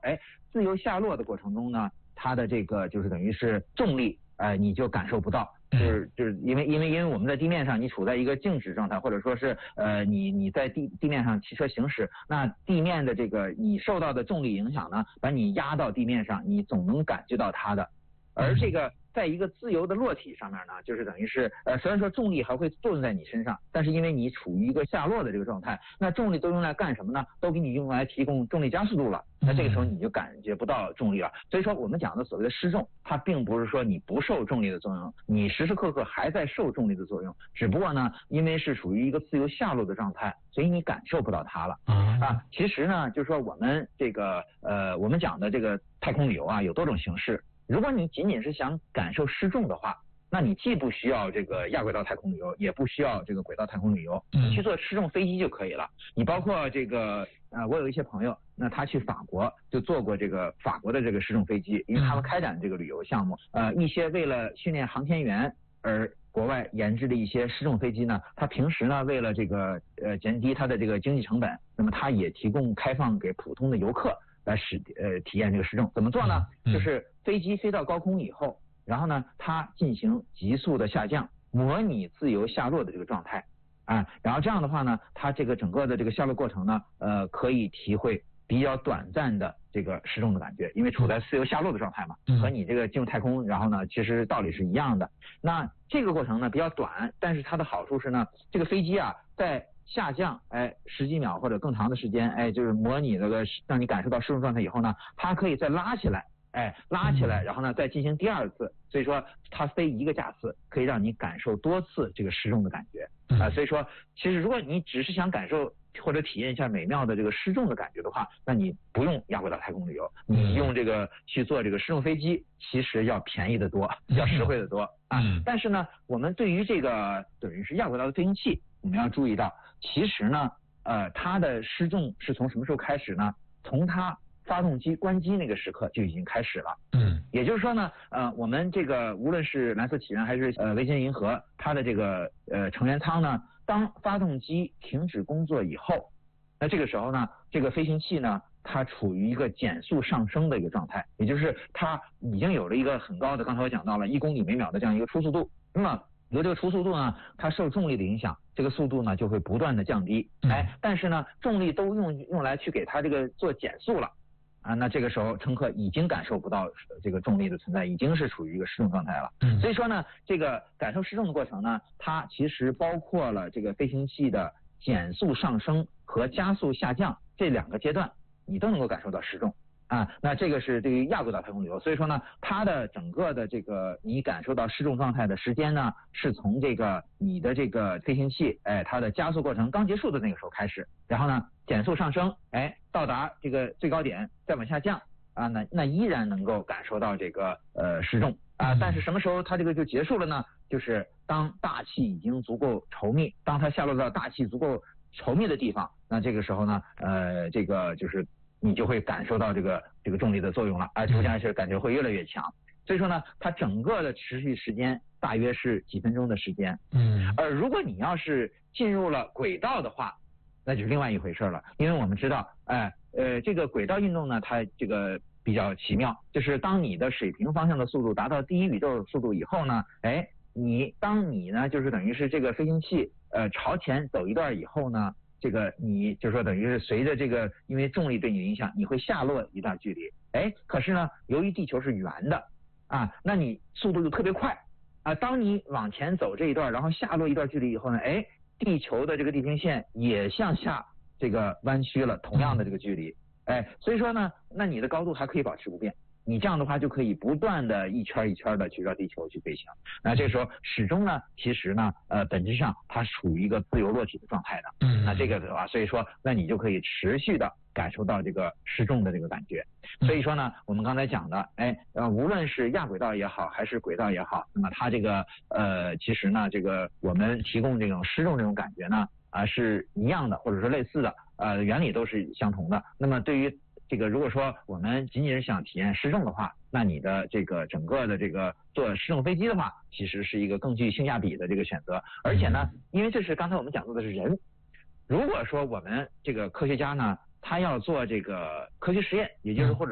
自由下落的过程中呢，它的这个就是等于是重力，你就感受不到。就是因为我们在地面上，你处在一个静止状态，或者说是你在地面上骑车行驶，那地面的这个你受到的重力影响呢，把你压到地面上，你总能感觉到它的。而这个在一个自由的落体上面呢，就是等于是虽然说重力还会作用在你身上，但是因为你处于一个下落的这个状态，那重力都用来干什么呢？都给你用来提供重力加速度了。那这个时候你就感觉不到重力了。所以说我们讲的所谓的失重，它并不是说你不受重力的作用，你时时刻刻还在受重力的作用，只不过呢，因为是属于一个自由下落的状态，所以你感受不到它了。其实呢，就是说我们这个我们讲的这个太空旅游啊，有多种形式。如果你仅仅是想感受失重的话，那你既不需要这个亚轨道太空旅游，也不需要这个轨道太空旅游，你去坐失重飞机就可以了。你包括这个我有一些朋友，那他去法国就坐过这个法国的这个失重飞机，因为他们开展这个旅游项目，一些为了训练航天员而国外研制的一些失重飞机呢，它平时呢为了这个减低它的这个经济成本，那么它也提供开放给普通的游客来体验这个失重。怎么做呢？就是飞机飞到高空以后，然后呢它进行急速的下降，模拟自由下落的这个状态然后这样的话呢，它这个整个的这个下落过程呢可以体会比较短暂的这个失重的感觉，因为处在自由下落的状态嘛，和你这个进入太空，然后呢其实道理是一样的。那这个过程呢比较短，但是它的好处是呢，这个飞机啊在下降10几秒或者更长的时间，就是模拟这个让你感受到失重状态以后呢，它可以再拉起来，然后呢再进行第二次，所以说它飞一个架次可以让你感受多次这个失重的感觉所以说其实如果你只是想感受或者体验一下美妙的这个失重的感觉的话，那你不用亚轨道太空旅游，你用这个去做这个失重飞机，其实要便宜得多，要实惠得多但是呢，我们对于这个等于是亚轨道的飞行器，我们要注意到，其实呢，它的失重是从什么时候开始呢？从它发动机关机那个时刻就已经开始了。也就是说呢，我们这个无论是蓝色起源还是维京银河，它的这个成员舱呢，当发动机停止工作以后，那这个时候呢，这个飞行器呢，它处于一个减速上升的一个状态，也就是它已经有了一个很高的，刚才我讲到了1公里每秒的这样一个初速度。那么由这个初速度呢，它受重力的影响，这个速度呢就会不断的降低。但是呢，重力都用来去给它这个做减速了。那这个时候乘客已经感受不到这个重力的存在，已经是处于一个失重状态了。所以说呢，这个感受失重的过程呢，它其实包括了这个飞行器的减速上升和加速下降这2个阶段，你都能够感受到失重那这个是对于亚轨道太空旅游。所以说呢，它的整个的这个你感受到失重状态的时间呢，是从这个你的这个飞行器它的加速过程刚结束的那个时候开始，然后呢减速上升到达这个最高点再往下降那依然能够感受到这个失重但是什么时候它这个就结束了呢？就是当大气已经足够稠密，当它下落到大气足够稠密的地方，那这个时候呢这个就是你就会感受到这个重力的作用了逐渐是感觉会越来越强。所以说呢，它整个的持续时间大约是几分钟的时间而如果你要是进入了轨道的话，那就是另外一回事了。因为我们知道这个轨道运动呢，它这个比较奇妙，就是当你的水平方向的速度达到第一宇宙速度以后呢当你呢就是等于是这个飞行器朝前走一段以后呢，这个你就说等于是随着这个因为重力对你的影响，你会下落一段距离可是呢由于地球是圆的那你速度就特别快当你往前走这一段，然后下落一段距离以后呢地球的这个地平线也向下这个弯曲了同样的这个距离所以说呢，那你的高度还可以保持不变，你这样的话就可以不断的一圈一圈的去绕地球去飞行。那这个时候始终呢，其实呢本质上它处于一个自由落体的状态的那这个的话，所以说那你就可以持续的感受到这个失重的这个感觉。所以说呢，我们刚才讲的无论是亚轨道也好还是轨道也好，那么它这个其实呢这个我们提供这种失重这种感觉呢是一样的，或者说类似的原理都是相同的。那么对于这个如果说我们仅仅是想体验失重的话，那你的这个整个的这个坐失重飞机的话，其实是一个更具性价比的这个选择。而且呢，因为这是刚才我们讲到的是人，如果说我们这个科学家呢他要做这个科学实验，也就是或者